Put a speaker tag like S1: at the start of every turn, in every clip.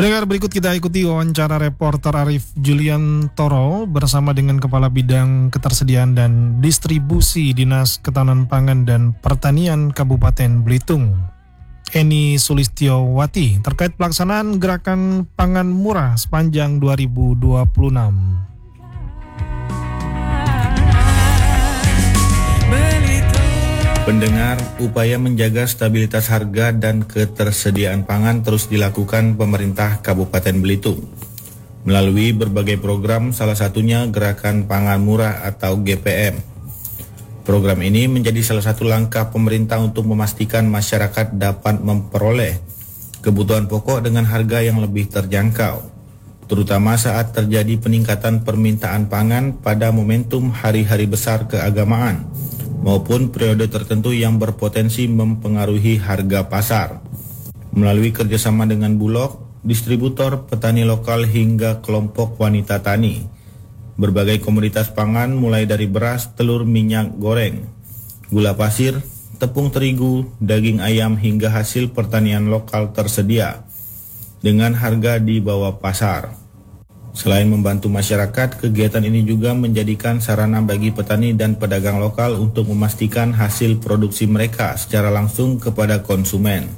S1: Pendengar, berikut kita ikuti wawancara reporter Arif Juliantoro bersama dengan Kepala Bidang Ketersediaan dan Distribusi Dinas Ketahanan Pangan dan Pertanian Kabupaten Belitung, Eni Sulistiowati, terkait pelaksanaan gerakan pangan murah sepanjang 2026.
S2: Pendengar, upaya menjaga stabilitas harga dan ketersediaan pangan terus dilakukan pemerintah Kabupaten Belitung melalui berbagai program, salah satunya Gerakan Pangan Murah atau GPM. Program ini menjadi salah satu langkah pemerintah untuk memastikan masyarakat dapat memperoleh kebutuhan pokok dengan harga yang lebih terjangkau, terutama saat terjadi peningkatan permintaan pangan pada momentum hari-hari besar keagamaan maupun periode tertentu yang berpotensi mempengaruhi harga pasar. Melalui kerjasama dengan Bulog, distributor, petani lokal hingga kelompok wanita tani, berbagai komoditas pangan mulai dari beras, telur, minyak goreng, gula pasir, tepung terigu, daging ayam hingga hasil pertanian lokal tersedia dengan harga di bawah pasar. Selain membantu masyarakat, kegiatan ini juga menjadikan sarana bagi petani dan pedagang lokal untuk memastikan hasil produksi mereka secara langsung kepada konsumen.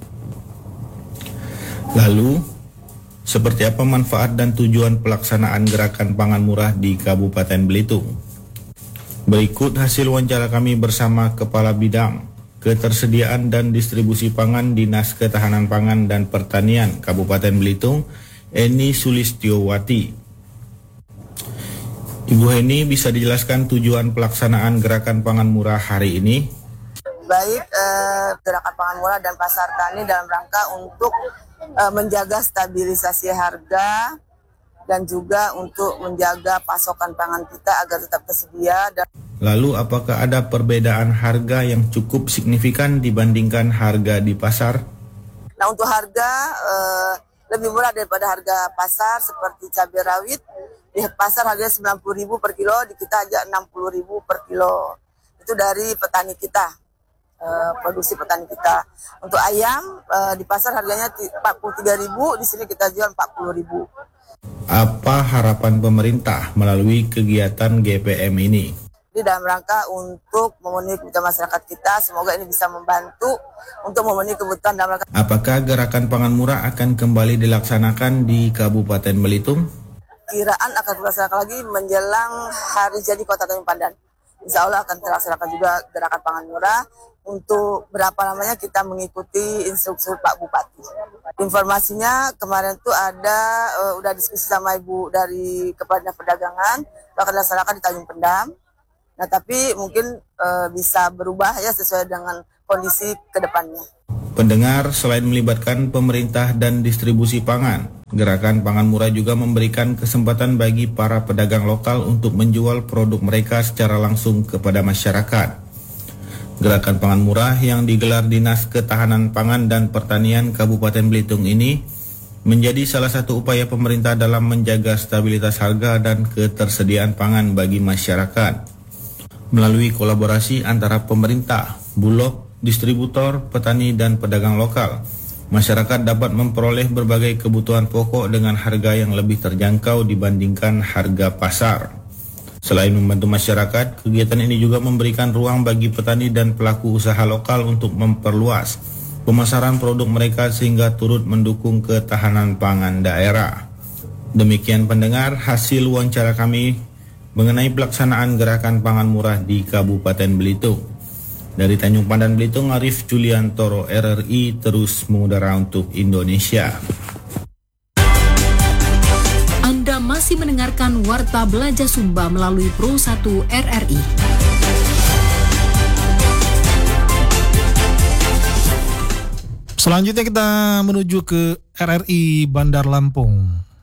S2: Lalu, seperti apa manfaat dan tujuan pelaksanaan gerakan pangan murah di Kabupaten Belitung? Berikut hasil wawancara kami bersama Kepala Bidang Ketersediaan dan Distribusi Pangan Dinas Ketahanan Pangan dan Pertanian Kabupaten Belitung, Eni Sulistiowati. Ibu Eni, bisa dijelaskan tujuan pelaksanaan gerakan pangan murah hari ini?
S3: Baik, gerakan pangan murah dan pasar tani dalam rangka untuk menjaga stabilisasi harga dan juga untuk menjaga pasokan pangan kita agar tetap tersedia.
S2: Lalu apakah ada perbedaan harga yang cukup signifikan dibandingkan harga di pasar?
S3: Nah, untuk harga lebih murah daripada harga pasar, seperti cabai rawit. Di pasar harganya 90.000 per kilo, di kita aja 60.000 per kilo. Itu dari petani kita, produksi petani kita. Untuk ayam di pasar harganya 43.000, di sini kita jual 40.000.
S2: Apa harapan pemerintah melalui kegiatan GPM ini?
S3: Di dalam rangka untuk memenuhi kebutuhan masyarakat kita, semoga ini bisa membantu untuk memenuhi kebutuhan dalam rangka.
S2: Apakah gerakan pangan murah akan kembali dilaksanakan di Kabupaten Belitung?
S3: Kiraan akan dilaksanakan lagi menjelang hari jadi Kota Tanjung Pandan. Insya Allah akan dilaksanakan juga gerakan pangan murah. Untuk berapa lamanya kita mengikuti instruksi Pak Bupati. Informasinya kemarin tuh ada udah diskusi sama Ibu dari Kepala Dinas Perdagangan, akan dilaksanakan di Tanjung Pendam. Nah, tapi mungkin bisa berubah ya sesuai dengan kondisi ke depannya.
S2: Pendengar, selain melibatkan pemerintah dan distribusi pangan, gerakan pangan murah juga memberikan kesempatan bagi para pedagang lokal untuk menjual produk mereka secara langsung kepada masyarakat. Gerakan pangan murah yang digelar Dinas Ketahanan Pangan dan Pertanian Kabupaten Belitung ini menjadi salah satu upaya pemerintah dalam menjaga stabilitas harga dan ketersediaan pangan bagi masyarakat. Melalui kolaborasi antara pemerintah, Bulog, distributor, petani, dan pedagang lokal, masyarakat dapat memperoleh berbagai kebutuhan pokok dengan harga yang lebih terjangkau dibandingkan harga pasar. Selain membantu masyarakat, kegiatan ini juga memberikan ruang bagi petani dan pelaku usaha lokal untuk memperluas pemasaran produk mereka sehingga turut mendukung ketahanan pangan daerah. Demikian pendengar, hasil wawancara kami mengenai pelaksanaan gerakan pangan murah di Kabupaten Belitung. Dari Tanjung Pandan Belitung, Arif Juliantoro, RRI terus mengudara untuk Indonesia.
S4: Anda masih mendengarkan Warta Belajar Sumba melalui Pro 1 RRI.
S1: Selanjutnya kita menuju ke RRI Bandar Lampung.